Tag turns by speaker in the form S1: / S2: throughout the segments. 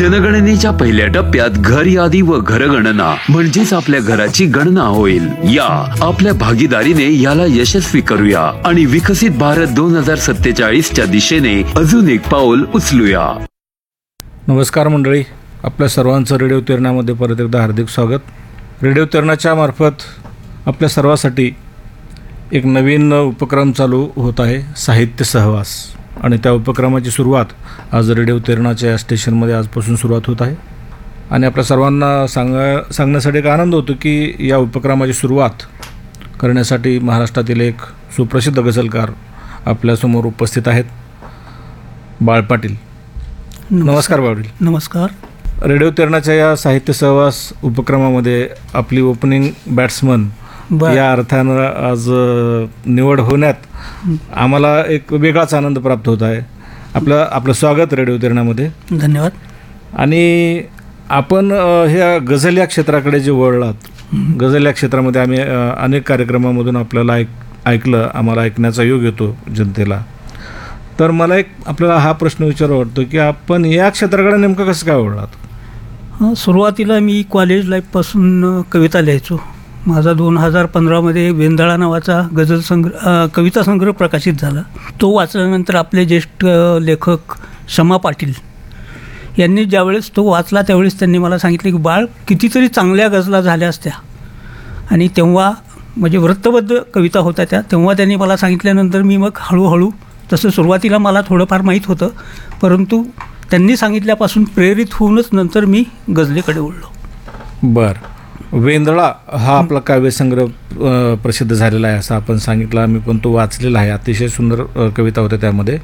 S1: जनगणनेच्या पहिल्या टप्प्यात घर यादी व घरगणना म्हणजेच आपल्या घराची गणना होईल. या आपल्या भागीदारीने याला यशस्वी करूया आणि विकसित भारत 2047च्या दिशेने अजून एक पाऊल उचलूया.
S2: नमस्कार मंडळी, आपल्या सर्वांचं रेडिओ तेरणामध्ये परत एकदा हार्दिक स्वागत. रेडिओ तेरणाच्या मार्फत आपल्या सर्वांसाठी एक नवीन उपक्रम चालू होत आहे, साहित्य सहवास. आणि त्या उपक्रमाची सुरुवात आज रेडिओ तेरणाच्या या स्टेशनमध्ये आजपासून सुरुवात होत आहे. आणि आपल्या सर्वांना सांगण्यासाठी एक आनंद होतो की या उपक्रमाची सुरुवात करण्यासाठी महाराष्ट्रातील एक सुप्रसिद्ध गझलकार आपल्यासमोर उपस्थित आहेत, बाळ पाटील. नमस्कार पाटील.
S3: नमस्कार.
S2: रेडिओ तेरणाच्या या साहित्य सहवास उपक्रमामध्ये आपली ओपनिंग बॅट्समन या अर्थानं आज निवड होण्यात आम्हाला एक वेगळाच आनंद प्राप्त होत आहे. आपलं स्वागत रेडिओ तेरणामध्ये.
S3: धन्यवाद.
S2: आणि आपण ह्या गझल या क्षेत्राकडे जे वळलात, गझल या क्षेत्रामध्ये आम्ही अनेक कार्यक्रमामधून आपल्याला ऐकलं, आम्हाला ऐकण्याचा योग येतो जनतेला. तर मला एक आपल्याला हा प्रश्न विचारावा वाटतो की आपण या क्षेत्राकडे नेमकं कसं काय वळलात?
S3: सुरुवातीला मी कॉलेज लाईफपासून कविता लिहायचो. माझा 2015मध्ये वेंदाळा नावाचा कविता संग्रह प्रकाशित झाला. तो वाचल्यानंतर आपले ज्येष्ठ लेखक शमा पाटील यांनी ज्यावेळेस तो वाचला त्यावेळेस त्यांनी मला सांगितले की बाळ, कितीतरी चांगल्या गझला झाल्या असत्या. आणि तेव्हा म्हणजे वृत्तबद्ध कविता होत्या त्या. तेव्हा त्यांनी मला सांगितल्यानंतर मी मग हळूहळू, तसं सुरुवातीला मला थोडंफार माहीत होतं, परंतु त्यांनी सांगितल्यापासून प्रेरित होऊनच नंतर मी गझलेकडे वळलो.
S2: बरं. वेंदळा हा आपला काव्यसंग्रह प्रसिद्ध झालेला आहे असं आपण सांगितलं. आम्ही पण तो वाचलेला आहे. अतिशय सुंदर कविता होत्या त्यामध्ये.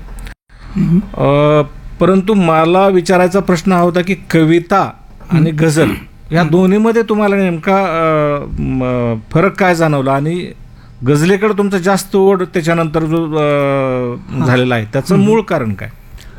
S2: परंतु मला विचारायचा प्रश्न हा होता की कविता आणि गझल या दोन्हीमध्ये तुम्हाला नेमका फरक काय जाणवला आणि गझलेकडे तुमचं जास्त ओढ त्याच्यानंतर जो झालेला आहे त्याचं मूळ कारण काय?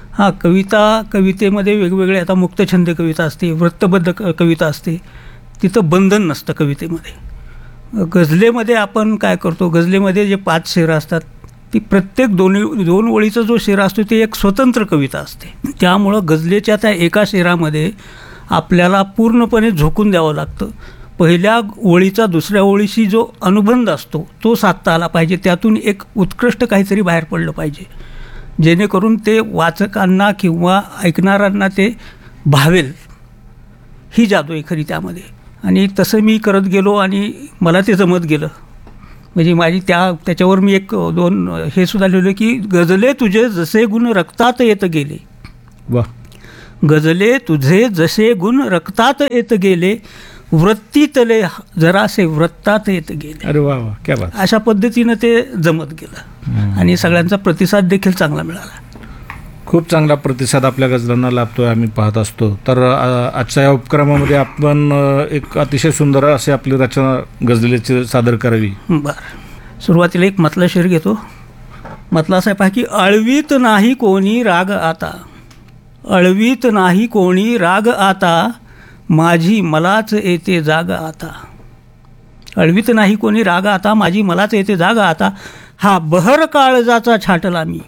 S3: कवितेमध्ये वेगवेगळे, आता मुक्तछंद कविता असते, वृत्तबद्ध कविता असते, तिथं बंधन नसतं कवितेमध्ये. गझलेमध्ये आपण काय करतो, गझलेमध्ये जे 5 शेरं असतात ती प्रत्येक दोन ओळीचा जो शेरा असतो ते एक स्वतंत्र कविता असते. त्यामुळं गझलेच्या त्या एका शेरामध्ये आपल्याला पूर्णपणे झोकून द्यावं लागतं. पहिल्या ओळीचा दुसऱ्या ओळीशी जो अनुबंध असतो तो साधता आला पाहिजे. त्यातून एक उत्कृष्ट काहीतरी बाहेर पडलं पाहिजे, जेणेकरून ते वाचकांना किंवा ऐकणाऱ्यांना ते भावेल. ही जादू आहे खरी त्यामध्ये. आणि तसं मी करत गेलो आणि मला ते जमत गेलं. म्हणजे माझी त्याच्यावर मी 1-2 हे सुद्धा लिहिलं की गझले तुझे जसे गुण रक्तात येत गेले.
S2: वा.
S3: गझले तुझे जसे गुण रक्तात येत गेले, वृत्तीतले जरासे वृत्तात येत गेले.
S2: अरे वा वा, क्या बात.
S3: अशा पद्धतीनं ते जमत गेलं आणि सगळ्यांचा प्रतिसाद देखील चांगला मिळाला.
S2: खूप चांगला प्रतिसाद आपल्या गझलांना लाभतोय, आम्ही पाहत असतो. तर आजच्या या उपक्रमामध्ये आपण एक अतिशय सुंदर असे आपली रचना गझलेची सादर करावी.
S3: बरं. सुरुवातीला एक मतला शेर घेतो. मतला असा पहा की अळवीत नाही कोणी राग आता, अळवीत नाही कोणी राग आता, माझी मलाच येते जाग आता. अळवीत नाही कोणी राग आता, माझी मलाच येते जाग आता, हा बहर काळजाचा छाटला मी,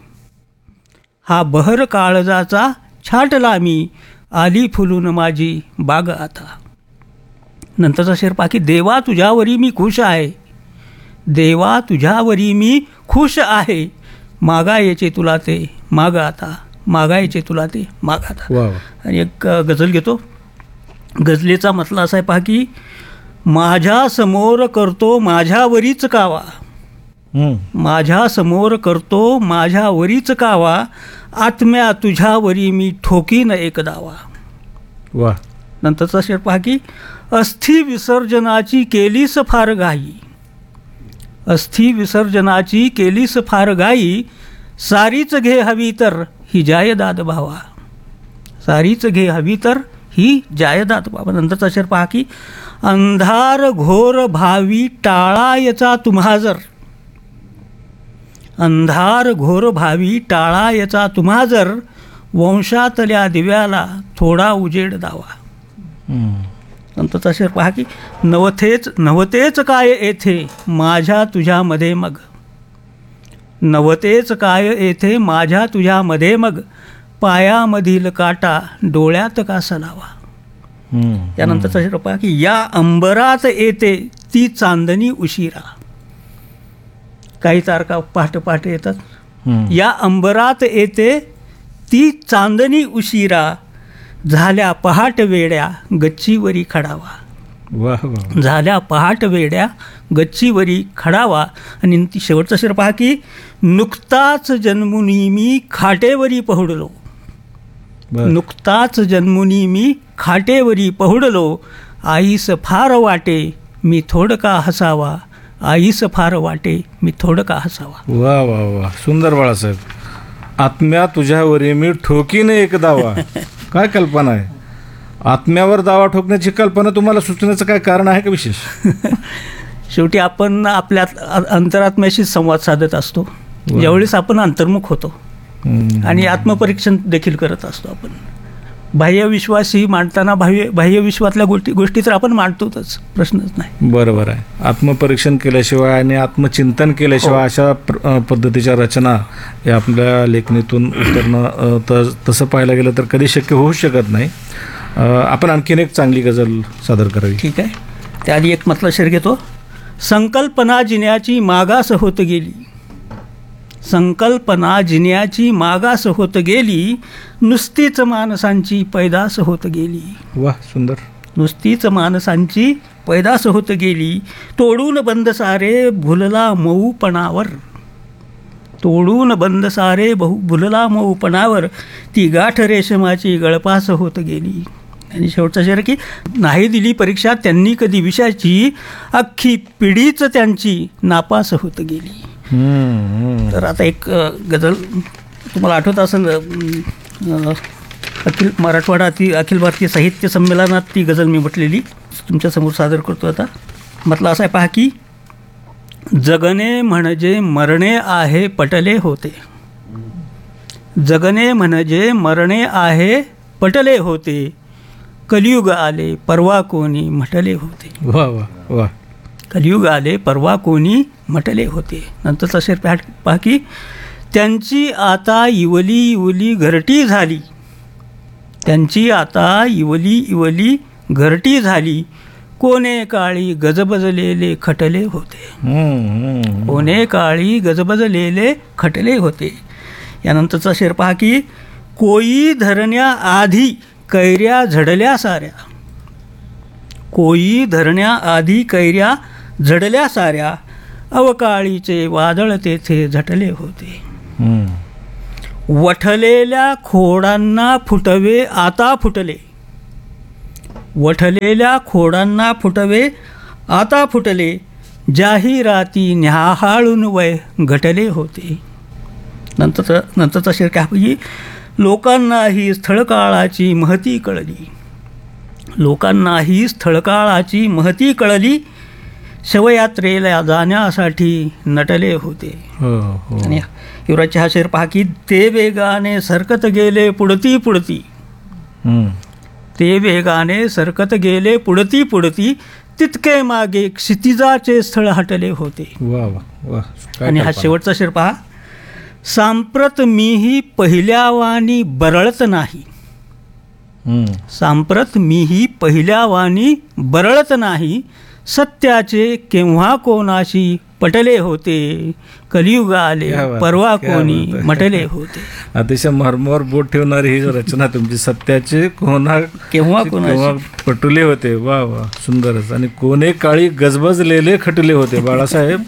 S3: हा बहर काळजाचा छाटला मी, आली फुलून माझी बाग आता. नंतरचा शेर पहा की देवा तुझ्यावरी मी खुश आहे, देवा तुझ्यावरी मी खुश आहे, मागायचे तुला ते माग आता, मागायचे तुला ते माग आता. आणि एक गझल घेतो. गझलेचा मतला असा आहे पहा की माझ्या समोर करतो माझ्यावरीच कावा, माझ्या समोर करतो माझ्यावरीच कावा, आत्म्या तुझ्यावरी मी ठोकीन एक दावा.
S2: वा.
S3: नंतरचा शेर पहा की अस्थि विसर्जनाची केलीस फार घाई, अस्थि विसर्जनाची केलीस फार घाई, सारीच घे हवी तर ही जायदाद भावा, सारीच घे हवी तर ही जायदाद भावा. नंतरचा शेर पहा की अंधार घोर भावी टाळायचा तुम्हा जर, अंधार घोर भावी टाळायचा तुम्हा जर, वंशातल्या दिव्याला थोडा उजेड दावा. नंतरचा शेर पहा की नवतेच काय येथे माझ्या तुझ्यामध्ये मग, नवतेच काय येथे माझ्या तुझ्यामध्ये मग, पायामधील काटा डोळ्यात का सलावा. त्यानंतरचा शेर पहा की या अंबरात येते ती चांदणी उशिरा. काही तारका पहाटे पहाटे येतात. या अंबरात येते ती चांदणी उशिरा, झाल्या पहाट वेड्या गच्चीवरी खडावा.
S2: वाह वाह.
S3: झाल्या पहाट वेड्या गच्चीवरी खडावा. आणि ती शेवटचा शेर पहा की नुकताच जन्मुनी मी खाटेवरी पहुडलो. नुकताच जन्मुनी मी खाटेवरी पहुडलो, आईस फार वाटे मी थोडका हसावा. आईस फार वाटे मी थोडका हसावा.
S2: वा वा वा, सुंदर बाळासाहेब. आत्म्या तुझ्यावरी मी ठोकीने एक दावा. काय कल्पना आहे? आत्म्यावर दावा ठोकण्याची कल्पना तुम्हाला सुचण्याचं काय कारण आहे का विशेष?
S3: शेवटी आपण आपल्या अंतरात्म्याशी संवाद साधत असतो ज्यावेळेस आपण अंतर्मुख होतो आणि आत्मपरीक्षण देखील करत असतो. आपण बाह्यविश्वासही मांडताना बाह्यविश्वातल्या गोष्टी तर आपण मांडतोच, प्रश्नच नाही.
S2: बरोबर आहे. आत्मपरीक्षण केल्याशिवाय आणि आत्मचिंतन केल्याशिवाय अशा पद्धतीच्या रचना या आपल्या लेखणीतून उतरणं तसं पाहायला गेलं तर कधी शक्य होऊ शकत नाही. आपण आणखीन एक चांगली गझल सादर करावी.
S3: ठीक आहे. त्याआधी एक मतला शेर घेतो. संकल्पना जिन्याची मागास होत गेली. संकल्पना जिन्याची मागास होत गेली, नुसतीच माणसांची पैदास होत गेली.
S2: वाह, सुंदर.
S3: नुसतीच माणसांची पैदास होत गेली, तोडून बंद सारे भुलला मऊपणावर. तोडून बंद सारे भुलला मऊपणावर, ती गाठ रेशमाची गळपास होत गेली. आणि शेवटचा शेर की नाही दिली परीक्षा त्यांनी कधी विषयाची, अख्खी पिढीच त्यांची नापास होत गेली. तर आता एक गझल तुम्हाला आठवत असेल, मराठवाडा अखिल भारतीय साहित्य संमेलनात ती गझल मी म्हटलेली तुमच्यासमोर सादर करतो. आता म्हटलं असं आहे पहा की जगणे म्हणजे मरणे आहे पटले होते. जगणे म्हणजे मरणे आहे पटले होते, कलियुग आले परवा कोणी म्हटले होते.
S2: वा वा वा.
S3: कलियुग आले परवा कोणी म्हटले होते. नंतरचा शेर पहा की त्यांची आता इवली इवली घरटी झाली. त्यांची आता इवली इवली घरटी झाली, कोणे काळी गजबजलेले खटले होते. कोणे काळी गजबजलेले खटले होते. यानंतरचा शेर पहा की कोई धरण्याआधी कैऱ्या झडल्या साऱ्या. कोई धरण्याआधी कैऱ्या झडल्या साऱ्या, अवकाळीचे वादळ तेथे झटले होते. वठलेल्या खोडांना फुटवे आता फुटले. वठलेल्या खोडांना फुटवे आता फुटले, जाहिराती न्याहाळून वय घटले होते. नंतरचा शेर काय पाहिजे, लोकांनाही स्थळकाळाची महती कळली. लोकांनाही स्थळकाळाची महती कळली, शवयात्रेला जाण्यासाठी नटले होते. आणि युवराजचे हा शेर पहा की ते वेगाने सरकत गेले पुढती पुढती. ते वेगाने सरकत गेले पुढती पुढती, तितके मागे क्षितिजाचे स्थळ हटले होते.
S2: वा वा वा.
S3: आणि हा शेवटचा शेर पहा, सांप्रत मीही पहिल्यावानी बरळत नाही. सांप्रत मीही पहिल्यावानी बरळत नाही, सत्याचे केव्हा कोणाशी पटले होते, कलियुग आले परवा कोणी म्हटले होते.
S2: अतिशय मरमर बोट ठेवणारी ही रचना तुमची. सत्याचे
S3: केव्हा
S2: पटले होते. वा वा, सुंदरच. आणि कोणे काळी गजबजलेले खटले होते. बाळासाहेब,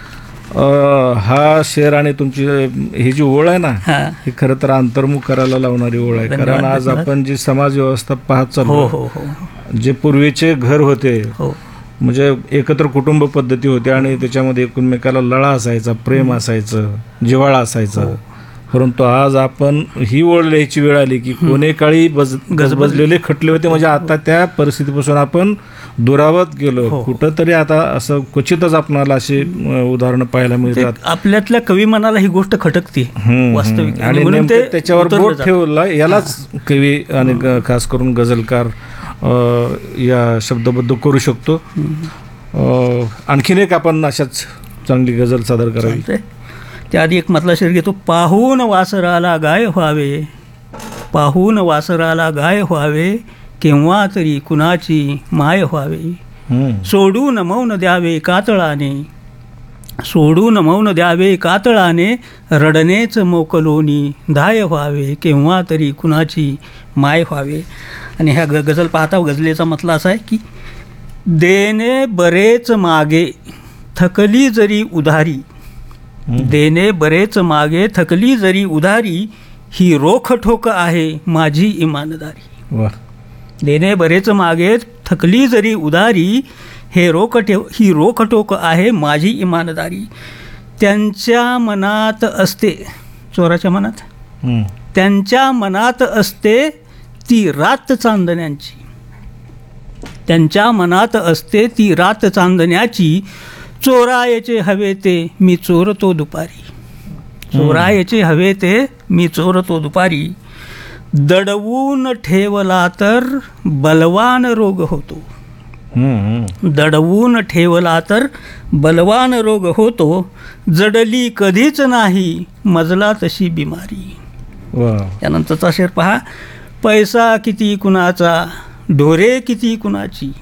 S2: हा शेर आणि तुमची ही जी ओळ आहे ना, ही खरं तर अंतर्मुख करायला लावणारी ओळ आहे. कारण आज आपण जी समाज व्यवस्था पाहत चाललो, जे पूर्वीचे घर होते, म्हणजे एकत्र कुटुंब पद्धती होती आणि त्याच्यामध्ये एकमेकाला लळा असायचा, प्रेम असायचं, जिव्हाळा असायचा. परंतु आज आपण ही ओळ लिहायची वेळ आली की कोणे काळी गजबजलेले खटले होते. म्हणजे आता त्या परिस्थितीपासून आपण दुरावत गेलो कुठंतरी. आता असं क्वचितच आपणाला अशी उदाहरणं पाहायला मिळतात.
S3: आपल्यातल्या कवी मनाला ही गोष्ट खटकते वास्तविक,
S2: आणि नेमकं त्याच्यावर बोट ठेवलं. यालाच कवी आणि खास करून गझलकार या शब्दबद्ध करू शकतो. आणखीन एक आपण अशाच चांगली गझल सादर करावी.
S3: त्याआधी एक मतला शेर घेतो. पाहून वासराला गाय व्हावे. पाहून वासराला गाय व्हावे केव्हा तरी कुणाची माय व्हावे. सोडून मौन द्यावे कातळाने, सोडून मौन द्यावे कातळाने, रडणेच मोकलोनी धाय व्हावे केव्हा तरी कुणाची माय व्हावे. आणि ह्या गझल पाहता गझलेचा म्हटला असा आहे की देणे बरेच मागे थकली जरी उधारी, देणे बरेच मागे थकली जरी उधारी, ही रोख ठोक आहे माझी इमानदारी. देणे बरेच मागे थकली जरी उधारी, ही रोख ठोक आहे माझी इमानदारी. त्यांच्या मनात असते, चोराच्या मनात, त्यांच्या मनात असते ती रात चांदण्याची, त्यांच्या मनात असते ती रात चांदण्याची, चोरायचे हवे ते मी चोरतो दुपारी, चोरायचे हवे ते मी चोरतो दुपारी. दडवून ठेवला तर बलवान रोग होतो, दडवून ठेवला तर बलवान रोग होतो, जडली कधीच नाही मजला तशी बिमारी. त्यानंतरचा शेर पहा. पैसा किती कुणाचा ढोरे किती कुणाची,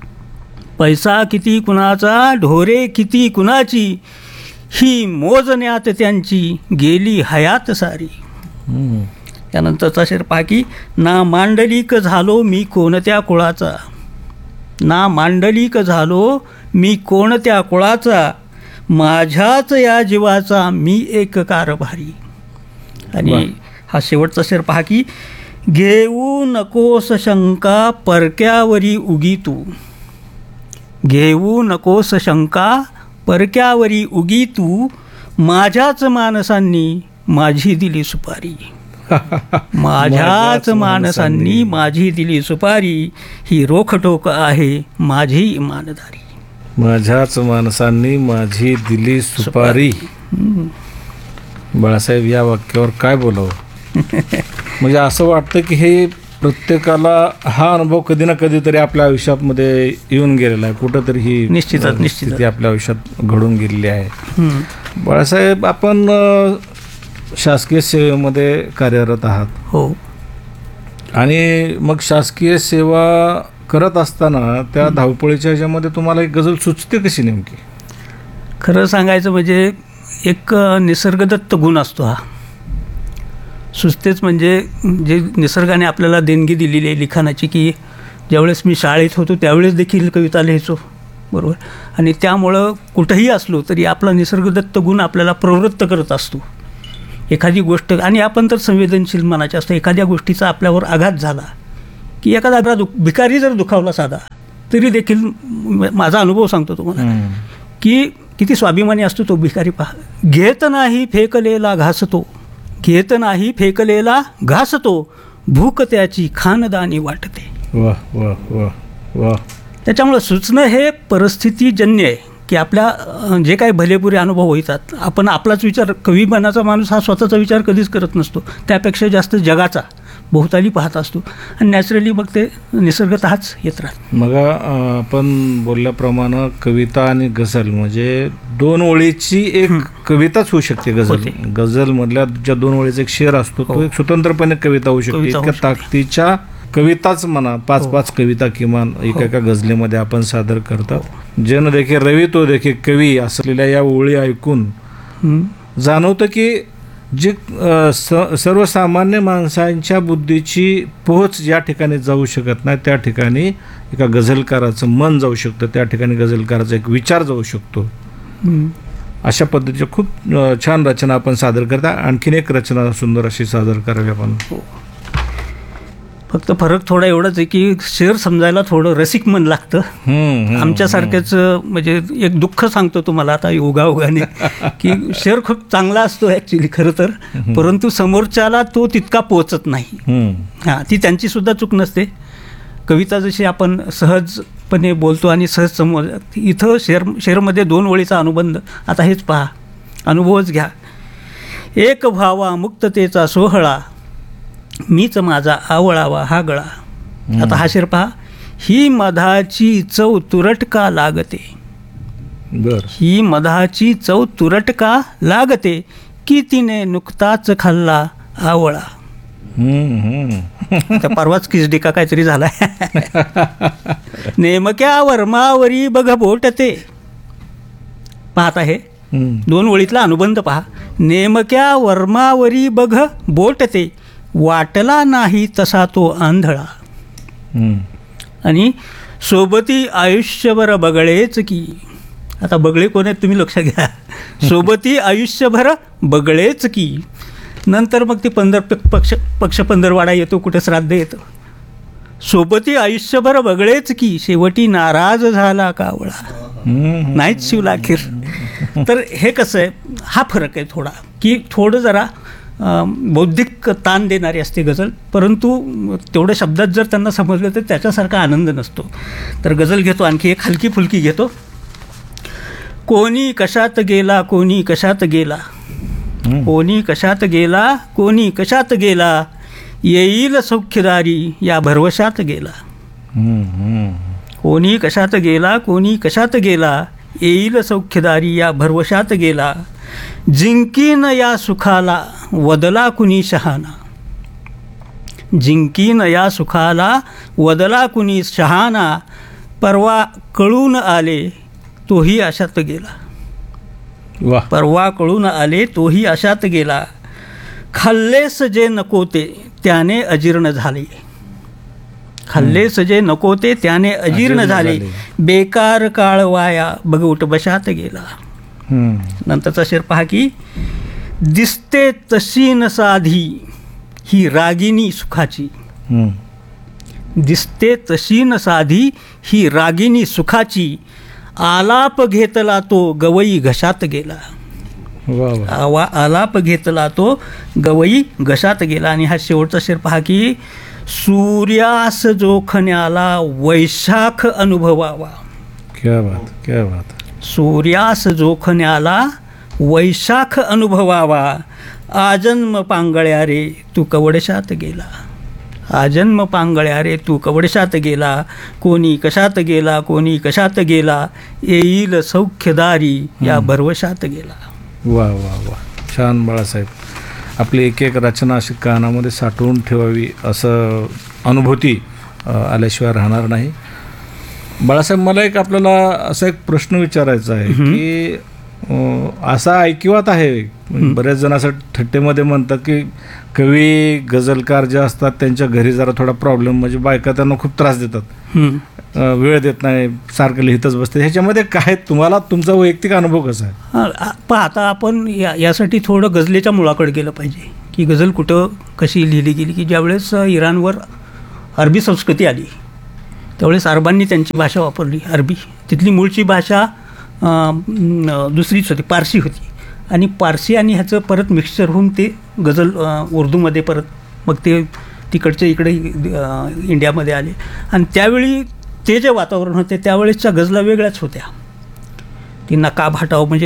S3: पैसा किती कुणाचा ढोरे किती कुणाची, ही मोजण्यात त्यांची गेली हयात सारी. त्यानंतरचा शेर पहा की ना मांडलिक झालो मी कोणत्या कुळाचा, ना मांडलिक झालो मी कोणत्या कुळाचा, माझ्याच या जीवाचा मी एक कारभारी. आणि हा शेवटचा शेर पहा की घेऊ नकोस शंका परक्यावरी उगी तू, घेऊ नकोस शंका परक्यावरी उगी तू, माझ्याच माणसांनी माझी दिली सुपारी, माझ्याच माणसांनी माझी दिली सुपारी, ही रोखटोक आहे माझी इमानदारी.
S2: माझ्याच माणसांनी माझी दिली सुपारी. बाळासाहेब, या वाक्यावर काय बोलावं? म्हणजे असं वाटतं की हे प्रत्येकाला हा अनुभव कधी ना कधीतरी आपल्या आयुष्यामध्ये येऊन गेलेला आहे, कुठंतरी ही
S3: निश्चितच
S2: आपल्या आयुष्यात घडून गेलेली आहे. बाळासाहेब, आपण शासकीय सेवेमध्ये कार्यरत आहात.
S3: हो.
S2: आणि मग शासकीय सेवा करत असताना त्या धावपळीच्या ह्याच्यामध्ये तुम्हाला एक गझल सुचते कशी नेमकी?
S3: खरं सांगायचं म्हणजे एक निसर्गदत्त गुण असतो हा. सुचतेच म्हणजे जे निसर्गाने आपल्याला देणगी दिलेली आहे लिखाणाची, की ज्यावेळेस मी शाळेत होतो त्यावेळेस देखील कविता लिहायचो, बरोबर. आणि त्यामुळं कुठंही असलो तरी आपला निसर्गदत्त गुण आपल्याला प्रवृत्त करत असतो. एखादी गोष्ट, आणि आपण तर संवेदनशील मनाचे असतो, एखाद्या गोष्टीचा आपल्यावर आघात झाला की एखादा भिकारी जर दुखावला साधा तरी देखील माझा अनुभव सांगतो तुम्हाला की किती स्वाभिमानी असतो तो भिकारी. पहा, घेत नाही फेकलेला घासतो, घेत नाही फेकलेला घासतो, भूक त्याची खानदानी वाटते.
S2: वाह वाह वाह वाह.
S3: त्याच्यामुळं सुचणं हे परिस्थितीजन्य आहे की आपल्या जे काही भलेपुरे अनुभव होतात, आपण आपलाच विचार, कवी बनाचा माणूस हा स्वतःचा विचार कधीच करत नसतो, त्यापेक्षा जास्त जगाचा भोवताली पाहत असतो आणि नॅचरली मग ते निसर्गतःच येत राहत.
S2: मग आपण बोलल्याप्रमाणे कविता आणि गझल म्हणजे दोन ओळीची एक कविताच होऊ शकते. गझल मधल्या ज्या दोन ओळीचा एक शेर असतो तो एक स्वतंत्रपणे कविता होऊ शकते. इतक्या ताकदीच्या कविताच म्हणा, 5-5 कविता किमान एका गझलेमध्ये आपण सादर करतात. जन देखे रवी तो देखे कवी असलेल्या या ओळी ऐकून जाणवतं की जे सर्वसामान्य माणसांच्या बुद्धीची पोहोच ज्या ठिकाणी जाऊ शकत नाही त्या ठिकाणी एका गझलकाराचं मन जाऊ शकतं, त्या ठिकाणी गझलकाराचा एक विचार जाऊ शकतो. अशा पद्धतीच्या खूप छान रचना आपण सादर करता. आणखीन एक रचना सुंदर अशी सादर करावी आपण.
S3: फक्त फरक थोडा एवढाच आहे की शेर समजायला थोडं रसिक मन लागतं. आमच्यासारखेच म्हणजे एक दुःख सांगतो तुम्हाला आता ओघाने की शेर खूप चांगला असतो ॲक्च्युली खरं तर, परंतु समोरच्याला तो तितका पोचत नाही. हां, ती त्यांची सुद्धा चूक नसते. कविता जशी आपण सहजपणे बोलतो आणि सहज समोर, इथं शेरमध्ये 2 ओळीचा अनुबंध. आता हेच पहा, अनुभवच घ्या. एक व्हावा मुक्ततेचा सोहळा, मीच माझा आवळावा हा गळा. आता हा शेर पहा. ही मधाची चव तुरट का लागते, ही मधाची चव तुरट का लागते, की तिने नुकताच खाल्ला आवळा. त्या परवाच किसडिका काहीतरी झालाय. नेमक्या वर्मावरी बघ बोट ते. पाहत आहे 2 ओळीतला अनुबंध पहा. नेमक्या वर्मावरी बघ बोट ते, वाटला नाही तसा तो आंधळा. आणि सोबती आयुष्यभर बगळेच की. आता बगळे कोण आहेत तुम्ही लक्षात घ्या. सोबती आयुष्यभर बगळेच की. नंतर मग ती पक्ष पंधरवाडा येतो, कुठे श्राद्ध येतं. सोबती आयुष्यभर बगळेच की, शेवटी नाराज झाला कावळा. नाहीच शिवला अखेर. तर हे कसं आहे, हा फरक आहे थोडा, की थोडं जरा बौद्धिक ताण देणारी असते गझल, परंतु तेवढ्या शब्दात जर त्यांना समजलं तर त्याच्यासारखा आनंद नसतो. तर गझल घेतो आणखी एक हलकी फुलकी घेतो. कोणी कशात गेला, कोणी कशात गेला, कोणी कशात गेला, कोणी कशात गेला, येईल सौख्यदारी या भरवशात गेला. कोणी कशात गेला, कोणी कशात गेला, येईल सौख्यदारी या भरवशात गेला. जिंकीन या सुखाला वदला कुणी शहाणा. जिंकीन या सुखाला वदला कुणी शहाणा, परवा कळून आले तोही अशात गेला.
S2: वाह.
S3: परवा कळून आले तोही अशात गेला. खाल्लेस जे नको ते त्याने अजीर्ण झाले. खाल्लेस जे नको ते त्याने अजीर्ण झाले. बेकार काळ वाया बघ बशात गेला. नंतरचा शेर पहा की, दिसते तशी न साधी ही रागिनी सुखाची. दिसते तशी न साधी ही रागिनी सुखाची, आलाप घेतला तो गवई घशात गेला. आलाप घेतला तो गवई घशात गेला. आणि हा शेवटचा शेर पहा की, सूर्यास जोखण्याला वैशाख अनुभवावा.
S2: क्या बात, क्या बात.
S3: सूर्यास जोखण्याला वैशाख अनुभवावा, आजन्म पांगळ्या रे तू कवडशात गेला. आजन्म पांगळ्या रे तू कवडशात गेला. कोणी कशात गेला, कोणी कशात गेला, येईल सौख्यदारी या भरवशात गेला.
S2: वा वा वा. छान बाळासाहेब. आपली एक एक रचना अशी कानामध्ये साठवून ठेवावी, असं अनुभूती आल्याशिवाय राहणार नाही. बाळासाहेब, मला एक आपल्याला असा एक प्रश्न विचारायचा आहे की असा ऐकिवात आहे, बरेच जण असं थट्टेमध्ये म्हणतात की कवी गझलकार जे असतात त्यांच्या घरी जरा थोडा प्रॉब्लेम, म्हणजे बायका त्यांना खूप त्रास देतात, वेळ देत नाही, सारखं लिहितच बसते. ह्याच्यामध्ये काय तुम्हाला तुमचा वैयक्तिक अनुभव कसा आहे?
S3: आता आपण यासाठी थोडं गझलेच्या मुळाकडे गेलं पाहिजे की गझल कुठं कशी लिहिली गेली. की ज्यावेळेस इराणवर अरबी संस्कृती आली त्यावेळेस अरबांनी त्यांची भाषा वापरली, अरबी. तिथली मूळची भाषा दुसरीच होती, पारसी होती. आणि पारसी आणि ह्याचं परत मिक्सचर होऊन ते गझल उर्दूमध्ये परत मग ते तिकडचे इकडे इंडियामध्ये आले. आणि त्यावेळी ते जे वातावरण होते त्यावेळेसच्या गझला वेगळ्याच होत्या. ती नकाब हटाव म्हणजे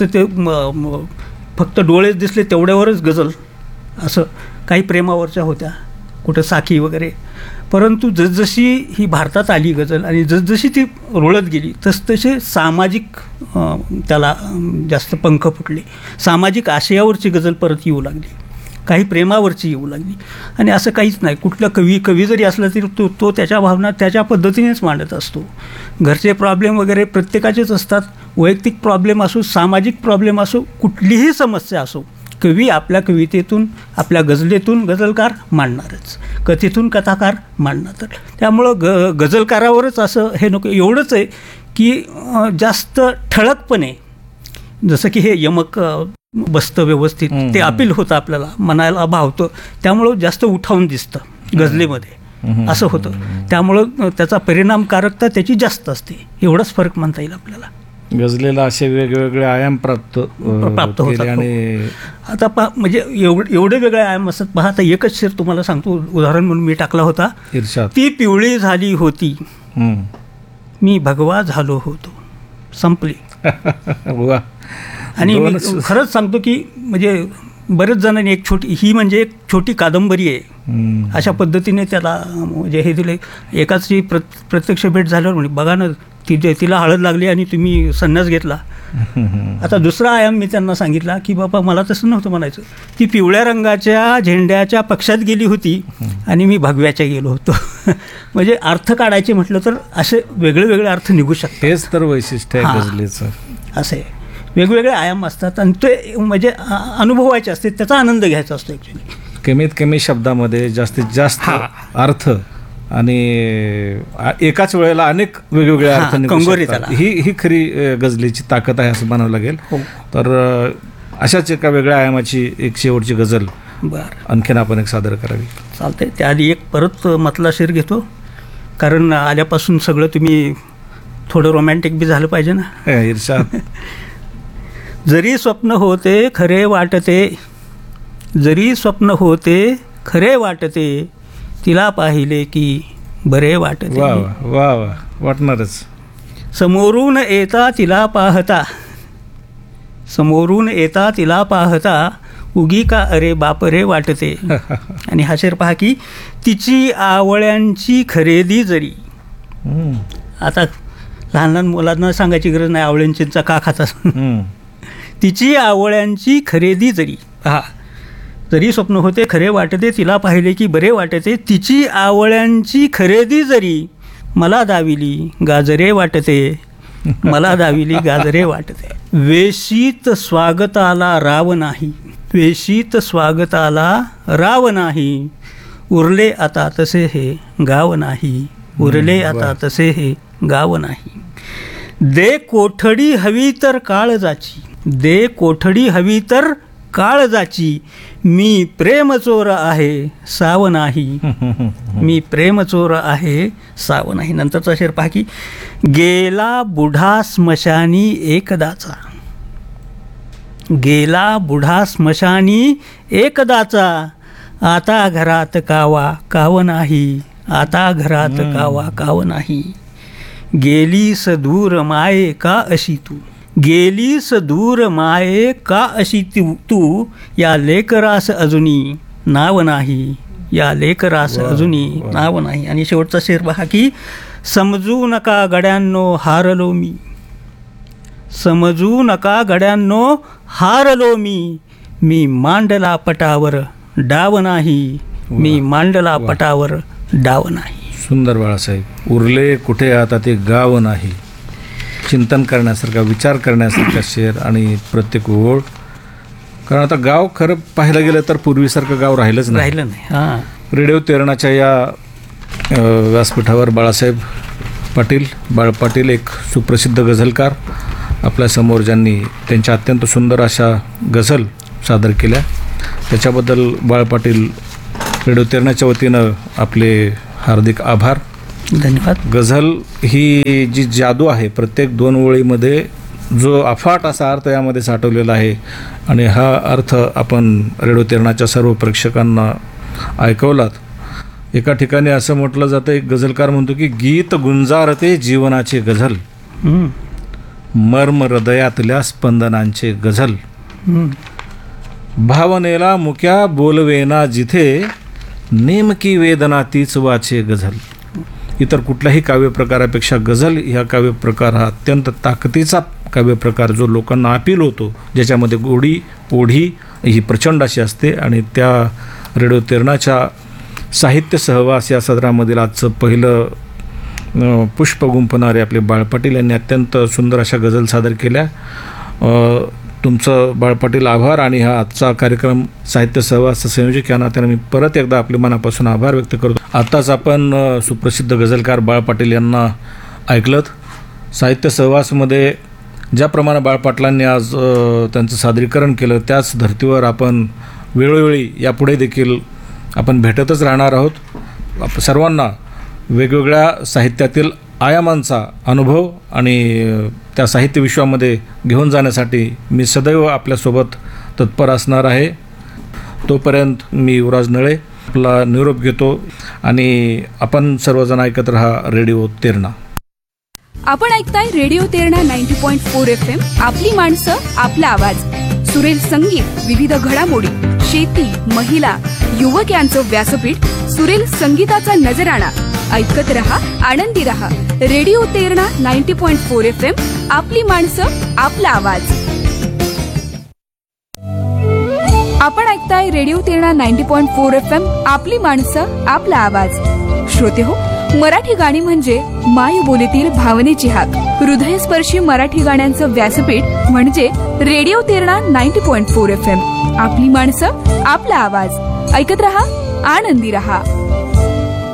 S3: फक्त डोळेच दिसले तेवढ्यावरच गझल, असं काही प्रेमावरच्या होत्या, कुठं साखी वगैरे. परंतु जसजशी ही भारतात आली गझल आणि जसजशी ती रुळत गेली तसतसे सामाजिक त्याला जास्त पंख फुटले. सामाजिक आशयावरची गझल परत येऊ लागली, काही प्रेमावरची येऊ लागली. आणि असं काहीच नाही, कुठला कवी जरी असला तरी तो त्याच्या भावना त्याच्या पद्धतीनेच मांडत असतो. घरचे प्रॉब्लेम वगैरे प्रत्येकाचेच असतात, वैयक्तिक प्रॉब्लेम असो, सामाजिक प्रॉब्लेम असो, कुठलीही समस्या असो, कवी आपल्या कवितेतून आपल्या गझलेतून गझलकार मांडणारच, कथेतून कथाकार मांडणार. त्यामुळं गझलकारावरच असं हे नको. एवढंच आहे की जास्त ठळकपणे जसं की हे यमक बसतं व्यवस्थित, ते अपील होतं, आपल्याला मनाला भावतं, त्यामुळं जास्त उठावून दिसतं गझलेमध्ये, असं होतं. त्यामुळं त्याचा परिणामकारकता त्याची जास्त असते. एवढंच फरक म्हणता येईल आपल्याला.
S2: गझलेला असे वेगवेगळे आयाम प्राप्त
S3: होतात.
S2: आणि
S3: आता म्हणजे एवढे वेगळे आयाम असतात. पहा, आता एकच शेर तुम्हाला सांगतो, उदाहरण म्हणून मी टाकला होता.
S2: इर्शाद.
S3: ती पिवळी झाली होती, मी भगवा झालो होतो, संपली.
S2: वा.
S3: आणि मी खरंच सांगतो की म्हणजे बरेच जणांनी एक एक छोटी कादंबरी आहे अशा पद्धतीने त्याला म्हणजे हे दिले. एकाच प्रत्यक्ष भेट झाल्यावर म्हणे, बघा ना तिला हळद लागली आणि तुम्ही संन्यास घेतला, आता दुसरा आयाम मी त्यांना सांगितला की बाबा मला तसं नव्हतं म्हणायचं, ती पिवळ्या रंगाच्या झेंड्याच्या पक्षात गेली होती आणि मी भगव्याच्या गेलो होतो. म्हणजे अर्थ काढायचे म्हटलं तर असे वेगळे वेगळे अर्थ निघू शकतात.
S2: हेच तर वैशिष्ट्य आहे
S3: हां.
S2: गझलेचं.
S3: असे वेगवेगळे आयाम असतात आणि ते म्हणजे अनुभवायचे असते, त्याचा आनंद घ्यायचा असतो ॲक्च्युली.
S2: कमीत कमी शब्दामध्ये जास्तीत जास्त अर्थ आणि एकाच वेळेला अनेक वेगवेगळे अर्थ
S3: हां,
S2: निघू
S3: कंगोरे
S2: शकतात.
S3: त्याला.
S2: ही खरी गझलेची ताकद आहे असं म्हणावं लागेल.
S3: हो.
S2: तर अशाच एका वेगळ्या आयामाची एक शेवटची गझल
S3: बरं,
S2: आणखीन आपण एक सादर करावी.
S3: चालतंय. त्याआधी एक परत मतला शेर घेतो, कारण आल्यापासून सगळं तुम्ही थोडं रोमॅन्टिक बी झालं पाहिजे ना.
S2: इर्षाद.
S3: जरी स्वप्न होते खरे वाटते, जरी स्वप्न होते खरे वाटते, तिला पाहिले की बरे वाटते.
S2: वा वा वा वा, वाटणारच.
S3: समोरून येता तिला पाहता, समोरून येता तिला पाहता, उगी का अरे बापरे वाटते. आणि हा शेर पहा की तिची आवळ्यांची खरेदी जरी. आता लहान लहान मुलांना सांगायची गरज नाही आवळ्यांचीचा का खातात. तिची आवळ्यांची खरेदी जरी. हा, जरी स्वप्न होते खरे वाटते, तिला पाहिले की बरे वाटते, तिची आवळ्यांची खरेदी जरी, मला दाविली गाजरे वाटते, मला दाविली गाजरे वाटते. वेशीत स्वागताला राव नाही, वेशीत स्वागताला राव नाही, उरले आता तसे हे गाव नाही, उरले आता तसे हे गाव नाही. दे कोठडी हवी तर काळजाची, दे कोठडी हवी तर काळजाची, मी प्रेमचोर आहे साव नाही, मी प्रेमचोर आहे साव नाही. नंतरचा शेर पहा की गेला बुढा स्मशानी एकदाचा, गेला बुढा स्मशानी एकदाचा, आता घरात कावा काव नाही, आता घरात कावा काव नाही. गेलीस दूर माये का अशी तू, गेलीस दूर माये का अशी तू, या लेकरास अजूनी नाव नाही, या लेकरास अजूनी नाव नाही. आणि शेवटचा शेर पहा की समजू नका गड्यांनो हारलो मी, समजू नका गड्यांनो हारलो मी, मी मांडला पटावर डाव नाही, मी मांडला पटावर डाव नाही.
S2: सुंदर बाळासाहेब. उरले कुठे आता ते गाव नाही. चिंतन करण्यासारखा, विचार करण्यासारखा शेर आणि प्रत्येक ओळ. कारण आता गाव खरं पाहायला गेलं तर पूर्वीसारखं गाव राहिलंच नाही.
S3: राहिलं नाही. हां,
S2: रेडिओ तेरणाच्या या व्यासपीठावर बाळासाहेब पाटील, बाळ पाटील एक सुप्रसिद्ध गझलकार आपल्यासमोर, ज्यांनी त्यांच्या अत्यंत सुंदर अशा गझल सादर केल्या. त्याच्याबद्दल बाळ पाटील रेडिओ तेरणाच्या वतीनं आपले हार्दिक आभार.
S3: धन्यवाद.
S2: गझल ही जी जादू आहे, प्रत्येक दोन ओळीमध्ये जो अफाट असा अर्थ यामध्ये साठवलेला आहे, आणि हा अर्थ आपण रेडिओ तेरणाच्या सर्व प्रेक्षकांना ऐकवलात. एका ठिकाणी असं म्हटलं जातं, एक गझलकार म्हणतो की गीत गुंजारते जीवनाचे गझल, मर्म हृदयातल्या स्पंदनांचे गझल, भावनेला मुक्या बोलवेना जिथे, नेमकी वेदना तीच वाचे गझल. इतर कुठल्याही काव्यप्रकारापेक्षा गझल ह्या काव्यप्रकार हा अत्यंत ताकदीचा काव्यप्रकार, जो लोकांना अपील होतो, ज्याच्यामध्ये गोडी ओढी ही प्रचंड अशी असते. आणि त्या रेडिओ तेरणाच्या साहित्य सहवास या सदरामधील आजचं पहिलं पुष्प गुंफणारे आपले बाळ पाटील यांनी अत्यंत सुंदर अशा गझल सादर केल्या. तुमचं बाळ पाटील आभार. आणि हा आजचा कार्यक्रम साहित्य सहवास संयोजक या नात्यानं मी परत एकदा आपले मनापासून आभार व्यक्त करतो. आताच आपण सुप्रसिद्ध गझलकार बाळ पाटील यांना ऐकलत. साहित्य सहवासमध्ये ज्याप्रमाणे बाळ पाटलांनी आज त्यांचं सादरीकरण केलं, त्याच धर्तीवर आपण वेळोवेळी यापुढे देखील आपण भेटतच राहणार आहोत. सर्वांना वेगवेगळ्या साहित्यातील आयामांचा अनुभव आणि त्या साहित्य विश्वामध्ये घेऊन जाण्यासाठी मी सदैव आपल्यासोबत तत्पर असणार आहे. तोपर्यंत मी युवराज नळे आपला निरोप घेतो आणि आपण सर्वजण ऐकत राहा रेडिओ तेरणा.
S4: आपण ऐकताय रेडिओ तेरणा 90.4 FM. आपली माणसं, आपला आवाज. सुरेल संगीत, विविध घडामोडी, शेती, महिला, युवक यांचं व्यासपीठ, सुरेल संगीताचा नजराणा ऐकत रहा, आनंदी रहा. रेडिओ तेरणा 90.4 FM, आपली माणसं, आपला आवाज. आपण ऐकताय रेडिओ तेरणा 90.4 FM, आपली माणसं, आपला आवाज. श्रोते हो, मराठी गाणी म्हणजे मायबोलीतील भावनेची हाक. हृदयस्पर्शी मराठी गाण्यांचं व्यासपीठ म्हणजे रेडिओ तेरणा 90.4 FM, आपली माणसं, आपला आवाज. ऐकत रहा, आनंदी रहा.